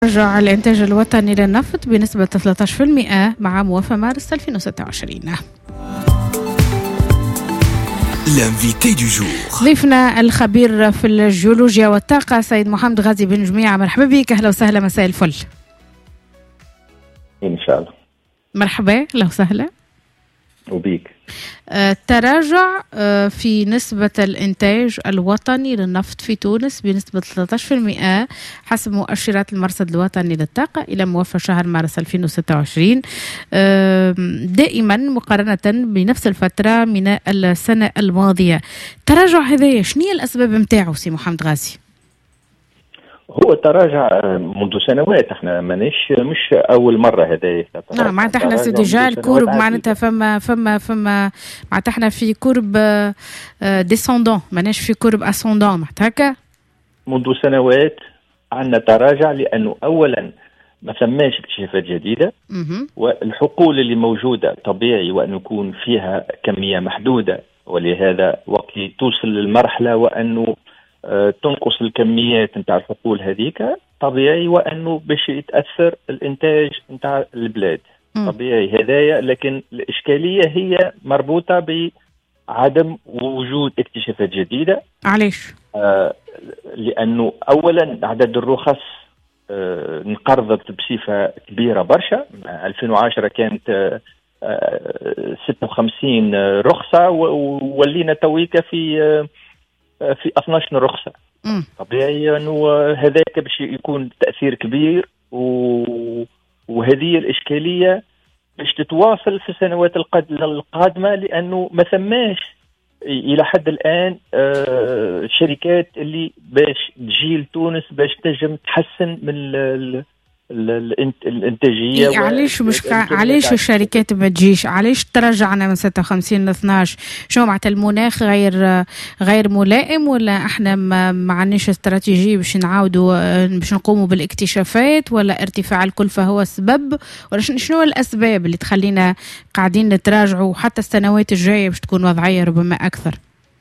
رجع الإنتاج الوطني للنفط بنسبة 13% مع موافاة مارس 2026. L'invité du jour. ضيفنا الخبير في الجيولوجيا والطاقة سيد محمد غازي بن جميعة. مرحبا بك، أهلا وسهلا، مساء الفل. إن شاء الله. مرحبا، أهلا وسهلا وبيك. تراجع في نسبة الإنتاج الوطني للنفط في تونس بنسبة 13% حسب مؤشرات المرصد الوطني للطاقة إلى موافاة شهر مارس 2026، دائما مقارنة بنفس الفترة من السنة الماضية. تراجع هذا شنو هي الأسباب متاعه سي محمد غازي؟ هو تراجع منذ سنوات، احنا مش اول مره هذا. نعم، معناتها احنا ديجا الكورب معناتها فما معناتها احنا في كورب ديسوندون، ماناش في كورب اسوندون، معناتها هكا. منذ سنوات عندنا تراجع لانه اولا ما ثماش اكتشافات جديده، والحقول اللي موجوده طبيعي وان يكون فيها كميه محدوده، ولهذا وقت توصل للمرحله وانه تنقص الكميات نتاع الحقول هذيك، طبيعي وانه باش يتاثر الانتاج نتاع البلاد. طبيعي هدايا، لكن الاشكاليه هي مربوطه بعدم وجود اكتشافات جديده. علاش؟ لانه اولا عدد الرخص انقرضت بصفه كبيره برشا. 2010 كانت 56 رخصه وولينا تويكا في 12 رخصة. طبيعي أنه هذاك باش يكون تأثير كبير، وهذه الإشكالية باش تتواصل في السنوات القادمة، لأنه ما ثماش إلى حد الآن شركات اللي باش تجي لتونس باش تنجم تحسن من الانتاجيه. علاش الشركات ما تجيش؟ علاش ترجعنا من 56 ل 12؟ شنو معناتها المناخ غير ملائم، ولا احنا ما عندناش استراتيجيه باش نعاودوا باش نقوموا بالاكتشافات، ولا ارتفاع الكلفه هو السبب، ولا شنو الاسباب اللي تخلينا قاعدين نتراجعوا حتى السنوات الجايه باش تكون وضعيه ربما اكثر؟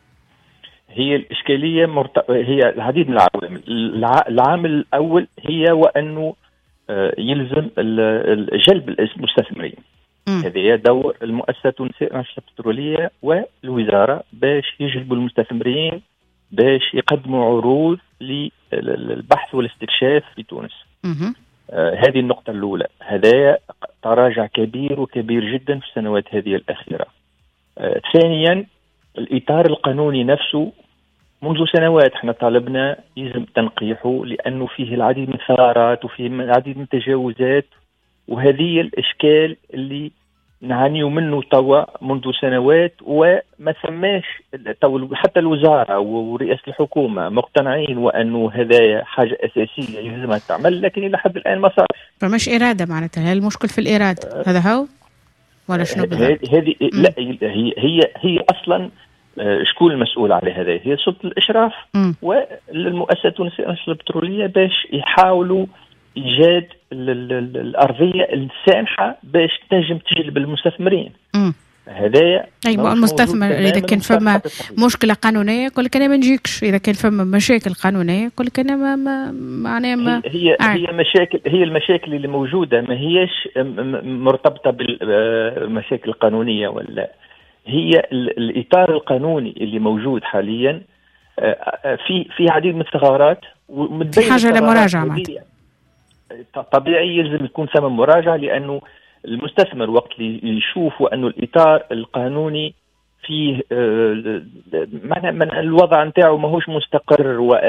هي الاشكاليه هي العديد من العوامل. العامل الاول هي وانه يلزم جلب المستثمرين. هذا دور المؤسسة التونسية للنشاط البترولية والوزارة باش يجلبوا المستثمرين باش يقدموا عروض للبحث والاستكشاف في تونس. هذه النقطة الأولى. هذا تراجع كبير جدا في السنوات هذه الأخيرة. ثانيا الإطار القانوني نفسه منذ سنوات احنا طالبنا يجب تنقيحه، لأنه فيه العديد من الثغرات وفيه العديد من التجاوزات، وهذه الإشكال اللي نعانيه منه توا منذ سنوات، وما ثماش حتى الوزارة ورئاسة الحكومة مقتنعين وأنه هذا حاجة أساسية يلزمها تعمل، لكن إلى حد الآن ما صار. فمش إرادة معناتها، هل المشكل في الإرادة؟ هذا هو ولا شنو بالضبط؟ هذه لا، هي أصلا شكون المسؤول على هذا؟ هي سلطة الإشراف والمؤسسة التونسية للنشاط البترولية باش يحاولوا إيجاد الأرضية السانحة باش تنجم تجلب المستثمرين. هذايا أيوة، المستثمر إذا كان فما مشكلة قانونية يقول لك أنا ما نجيكش، إذا كان فما مشاكل قانونية يقول لك أنا ما هي المشاكل اللي موجودة ما هيش مرتبطة بالمشاكل القانونية، ولا هي الإطار القانوني اللي موجود حاليا في عديد من الثغرات، في حاجة لمراجعة. طبيعي يلزم يكون ثم مراجعة، لأنه المستثمر وقت اللي يشوف أنه الإطار القانوني فيه معنى الوضع نتاعه ماهوش مستقر،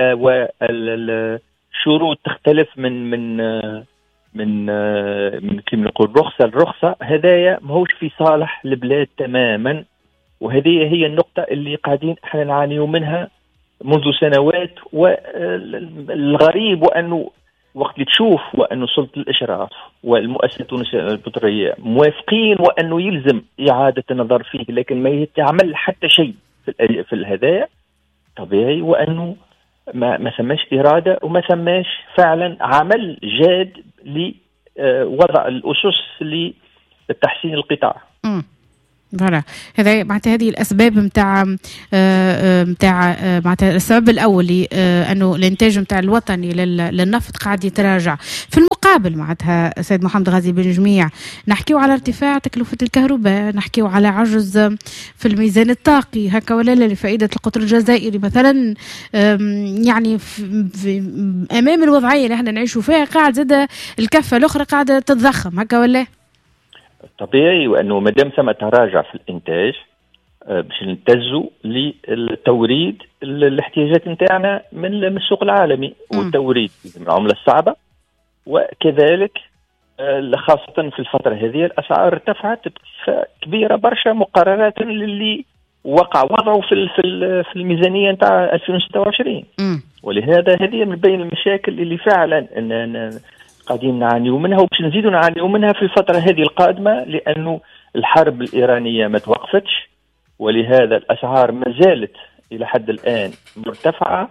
والشروط تختلف من كما نقول رخصة هدايا ماهوش في صالح البلاد تماما. وهذه هي النقطة اللي قاعدين احنا نعانيوا منها منذ سنوات. والغريب وأنه وقت اللي تشوف وأنه سلطة الإشراف والمؤسسة التونسية البترولية موافقين وأنه يلزم إعادة النظر فيه، لكن ما يتعمل حتى شيء في الهدايا، طبيعي وأنه ما ثماش إرادة وما ثماش فعلا عمل جاد لوضع الأسس لتحسين القطاع. فوالا هذا معناتها هذه الاسباب نتاع معناتها السبب الاول انه الانتاج نتاع الوطني للنفط قاعد يتراجع. في المقابل معناتها سيد محمد غازي بن جميع نحكيو على ارتفاع تكلفه الكهرباء، نحكيو على عجز في الميزان الطاقي هكا ولا لا لفائده القطر الجزائري مثلا. يعني في امام الوضعيه اللي احنا نعيشوا فيها قاعد زاد الكفه الاخرى قاعده تتضخم هكا ولا طبيعي، وانه ما دام ثم تراجع في الانتاج باش ننتزوا للتوريد الاحتياجات نتاعنا من السوق العالمي، والتوريد من العمله الصعبه، وكذلك خاصه في الفتره هذه الاسعار ارتفعت بصفه كبيره برشا مقارنه للي وقع وضعه في الميزانيه نتاع 2026. ولهذا هذه من بين المشاكل اللي فعلا قاعدين نعانيوا منها، وباش نزيدوا نعانيوا منها في الفترة هذه القادمة، لأنه الحرب الإيرانية ما توقفتش، ولهذا الأسعار ما زالت إلى حد الآن مرتفعة،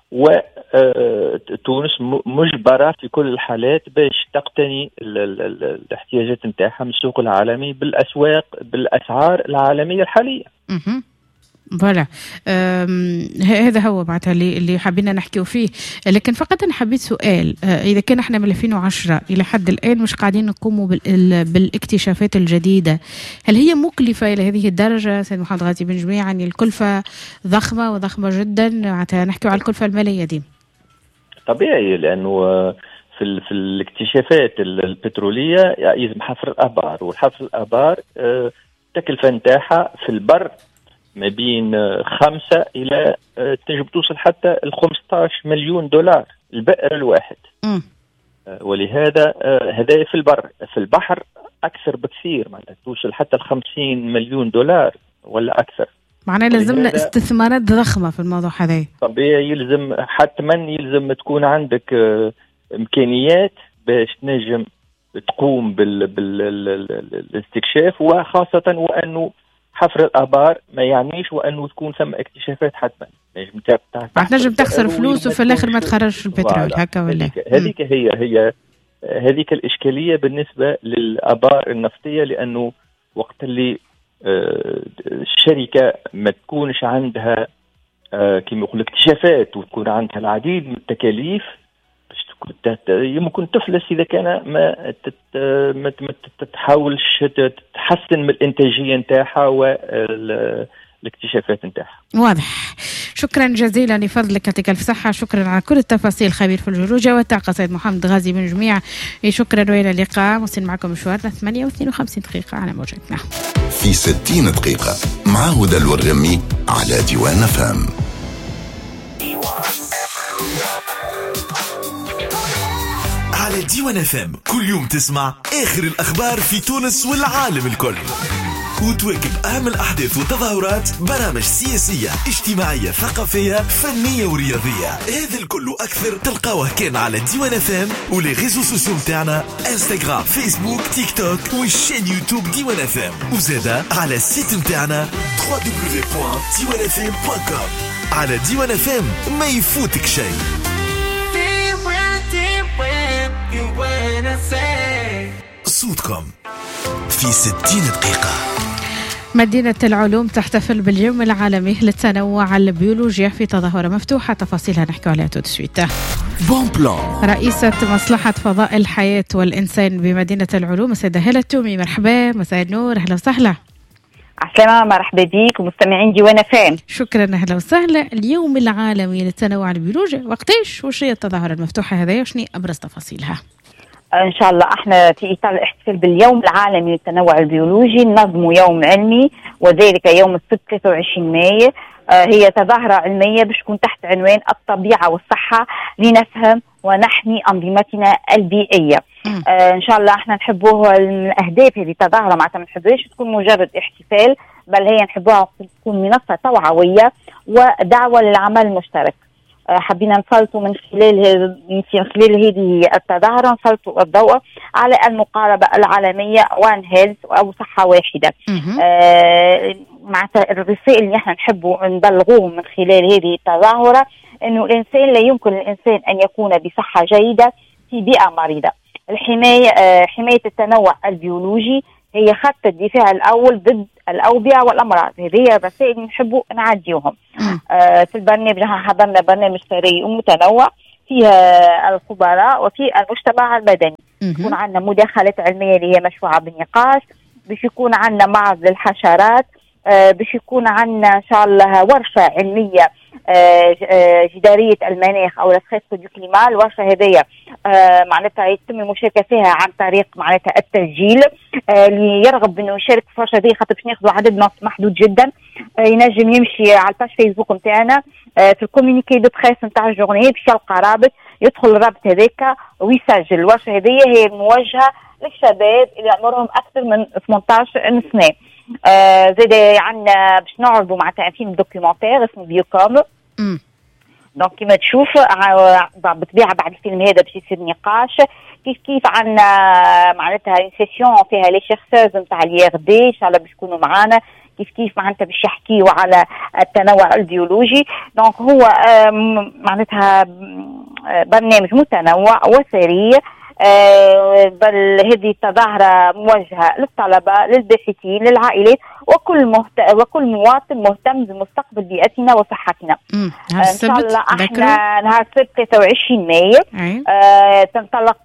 وتونس مجبرة في كل الحالات باش تقتني الاحتياجات نتاعها من السوق العالمي بالأسعار العالمية الحالية. فوالا هذا هو معناتها اللي حابين نحكيو فيه. لكن فقط انا حبيت سؤال، اذا كان احنا من 2010 الى حد الان مش قاعدين نقوموا بالاكتشافات الجديده، هل هي مكلفه الى هذه الدرجه سيد محمد غازي بن جميع؟ يعني الكلفه ضخمه جدا، معناتها نحكيو على الكلفه الماليه دي. طبيعي، لانه في الاكتشافات البتروليه يلزم حفر الابار، والحفر الابار التكلفه نتاعها في البر ما بين 5 إلى تنجم توصل حتى 15 مليون دولار البئر الواحد. ولهذا هذا في البر. في البحر أكثر بكثير، معناتها توصل حتى 50 مليون دولار ولا أكثر. معناه لازمنا استثمارات ضخمة في الموضوع هذا. طبيعي، يلزم تكون عندك إمكانيات باش تنجم تقوم بالاستكشاف، وخاصة وأنه حفر الآبار ما يعنيش وأنه تكون ثم اكتشافات حتما نجم تخسر فلوس وفي الآخر ما تخرجش البترول هكا ولا. هذيك الإشكالية بالنسبة للآبار النفطية، لأنه وقت اللي الشركة ما تكونش عندها كما يقول اكتشافات وتكون عندها العديد من التكاليف يمكن تفلس إذا كان ما تحاولش تحسن من الإنتاجية نتاعها والاكتشافات نتاعها. واضح. شكرا جزيلا لفضلك، يعطيك الف صحة. شكرا على كل التفاصيل، خبير في الجيولوجيا والطاقة سيد محمد غازي بن جميع. شكرا وإلى اللقاء. وصل معكم مشوارنا 8:52 دقيقة على موجتنا في 60 دقيقة مع هدى الورمي على ديوان فام. على ديوان فام كل يوم تسمع آخر الأخبار في تونس والعالم الكل، وتواكب أهم الأحداث والتظاهرات، برامج سياسية اجتماعية ثقافية فنية ورياضية. هذا الكل أكثر تلقاوه كان على ديوان فام ولي ريزو سوسيو متاعنا، انستغرام، فيسبوك، تيك توك والشين يوتيوب ديوان فام، وزادا على السيت متاعنا www.diwanfm.com. على ديوان فام ما يفوتك شيء. صوتكم في 60 دقيقة. مدينة العلوم تحتفل باليوم العالمي للتنوع البيولوجي في تظاهرة مفتوحة، تفاصيلها نحكي عليها تو سويت. بون بلان. رئيسة مصلحة فضاء الحياة والإنسان بمدينة العلوم السيدة هالة التومي، مرحبا، مساء النور، أهلا وسهلا. عسلامة، مرحبا بيك ومستمعين ديوان فام. شكرا، أهلا وسهلا. اليوم العالمي للتنوع البيولوجي، وقتاش وش هي التظاهرة المفتوحة هذه وشني أبرز تفاصيلها؟ إن شاء الله احنا في إطار الاحتفال باليوم العالمي للتنوع البيولوجي ننظم يوم علمي، وذلك يوم السبت 23 ماي. هي تظاهرة علمية باش تكون تحت عنوان الطبيعة والصحة لنفهم ونحمي أنظمتنا البيئية. إن شاء الله احنا نحبوه الأهداف هذه التظاهرة، معناتها ما نحبوهاش تكون مجرد احتفال، بل هي نحبوها تكون منصة توعوية ودعوة للعمل المشترك. حبينا نسلطوا من خلال هذه التظاهرة نسلطوا الضوء على المقاربة العالمية وان هيلث أو صحة واحدة. معناتها الرسائل اللي احنا نحبوا نبلغوهم من خلال هذه التظاهرة إنه الإنسان لا يمكن الإنسان أن يكون بصحة جيدة في بيئة مريضة. حماية التنوع البيولوجي هي خط الدفاع الأول ضد الأوبئة والأمراض. هذه الرسائل نحبوا نعديوهم. في البرنامج حضرنا برنامج ثري ومتنوع فيها الخبراء وفي المجتمع المدني. يكون عندنا مداخلات علمية اللي هي مشروعة بالنقاش، باش يكون عندنا معرض للحشرات، باش يكون عندنا إن شاء الله ورشة علمية جدارية المناخ أو لسخيط دو كليما. الورشة هذه معناتها يتم المشاركة فيها عن طريق معناتها التسجيل. اللي يرغب إنه يشارك في الورشة هذه خاطر باش ناخذوا عدد محدود جدا، ينجم يمشي على الباج فيسبوك نتاعنا في الكوميونيكي دو بريس نتاع الجورني باش يلقى رابط، يدخل الرابط هذاك ويسجل. الورشة هذه هي موجهة للشباب اللي عمرهم أكثر من 18 سنة. زيد عندنا باش نعرضوا معناتها فيلم دوكيومنتير اسمه بيوكوم. دونك كيما تشوف بالطبيعه بعد الفيلم هذا باش يصير نقاش كيف عندنا معناتها سيسيون فيها لي شيرسوز نتاع اليغ ان شاء الله باش يكونوا معنا كيف معناتها باش يحكيوا على التنوع البيولوجي. دونك هو معناتها برنامج متنوع وثري. هذه التظاهرة موجهة للطلبة، للباحثين، للعائلات، وكل مواطن مهتم بمستقبل بيئتنا وصحتنا. إن شاء الله احنا نهار السبت 23 مايو تنطلق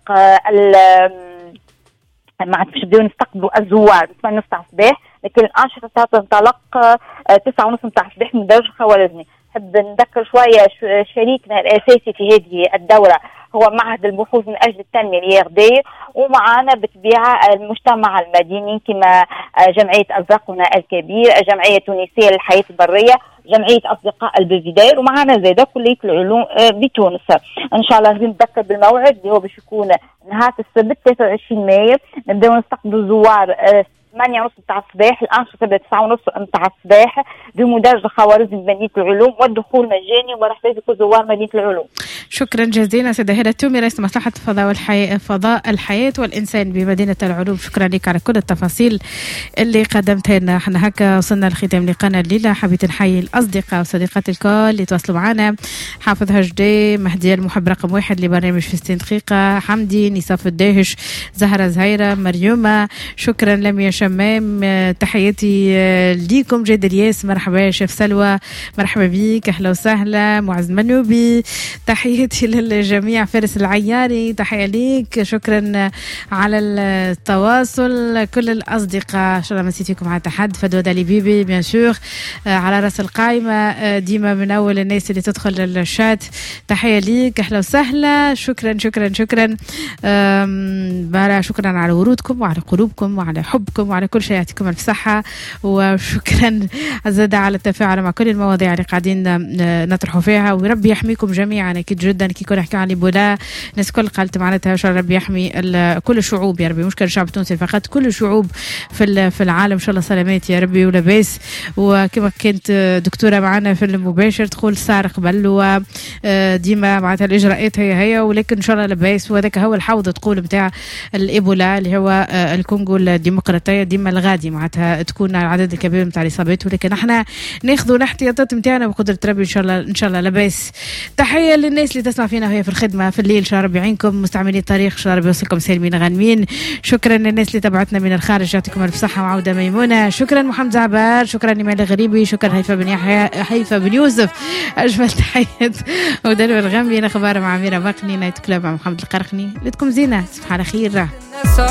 ما باش نبداو نستقبلوا الزوار 8:30 الصباح، لكن الأنشطة تنطلق 9:30 نتاع الصباح من درج خوارزمي. نحب نذكر شوية شريكنا الأساسي في هذه الدورة هو معهد البحوث من أجل التنمية اليغدي، ومعنا بالطبيعة المجتمع المدني كما جمعية أزرقنا الكبير، الجمعية التونسية للحياة البرية، جمعية أصدقاء البلفيدير، ومعنا زيادة كلية العلوم بتونس. إن شاء الله نذكر بالموعد اللي هو باش يكون نهار السبت 23 مايو. نبداو نستقبلوا زوار 8:30 نتاع الصباح، الأنشطة 9:30 نتاع الصباح بمدرج خوارزمي مدينة العلوم، والدخول مجاني ومرحبا بكم زوار مدينة العلوم. شكرا جزيلا سيدة هدى التومي رئيس مصلحة فضاء الحياة والإنسان بمدينة العلوم. شكرا لك على كل التفاصيل اللي قدمتها لنا. احنا هكا وصلنا لختام لقاءنا الليلة. حبيت نحيي الأصدقاء وصديقات الكل اللي تواصلوا معنا: حافظ هجدي، مهدي المحب رقم 1 لبرنامج في 60 دقيقة، حمدي، نصاف الداهش، زهرة زهيرة، مريومة، شكرا لميا شمام، تحياتي ليكم جاد الياس، مرحبا شيف سلوى، مرحبا بيك، أهلا وسهلا، معز منوبي، تحياتي للجميع، فارس العياري تحية ليك، شكرا على التواصل كل الأصدقاء. إن شاء الله ما نسيتكم على تحد. فدوى دالي بيبي بيان سور على رأس القائمة، ديما من أول الناس اللي تدخل الشات، تحية ليك، أهلا وسهلا، شكرا شكرا شكرا. شكرا على ورودكم وعلى قلوبكم وعلى حبكم وعلى كل شيء. يعطيكم الف صحة، وشكرا زاد على التفاعل مع كل المواضيع اللي قاعدين نطرحوا فيها، وربي يحميكم جميعا. اكيد جدا كي كنا نحكي عن ايبولا الناس كل قالت معناتها ان شاء الله ربي يحمي كل الشعوب يا ربي، مش كل الشعب التونسي فقط، كل الشعوب في العالم ان شاء الله سلامات يا ربي ولاباس. وكما كانت دكتوره معنا في المباشر تقول صار قبل، وديما معناتها الاجراءات هي ولكن ان شاء الله لاباس. وهذاك هو الحوض تقول نتاع الايبولا اللي هو الكونغو الديمقراطيه، ديما الغادي معناتها تكون العدد الكبير نتاع الاصابات، ولكن احنا ناخذوا الاحتياطات نتاعنا بقدره ربي ان شاء الله لاباس. تحيه للناس اللي تسمع فينا وهي في الخدمه في الليل، ان شاء الله ربي يعينكم، مستعملين الطريق ان شاء الله ربي يوصلكم سالمين غانمين. شكرا للناس اللي تبعتنا من الخارج، يعطيكم الف صحه وعوده ميمونه. شكرا محمد زعبار، شكرا لمال الغريبي، شكرا هيفا بن يحيى، هيفا بن يوسف، اجمل تحيات. ودلو الغامبي اخبار مع اميره مقني، نايت كلاب مع محمد القرقني. لكم زينه، تصبحوا على خير.